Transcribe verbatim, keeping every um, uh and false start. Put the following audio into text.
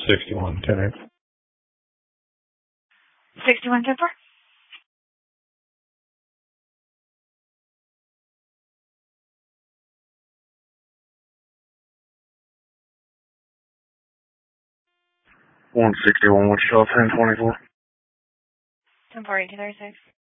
sixty-one ten eight. sixty-one ten four. one sixty-one Wichita ten twenty-four. ten four eighteen thirty-six.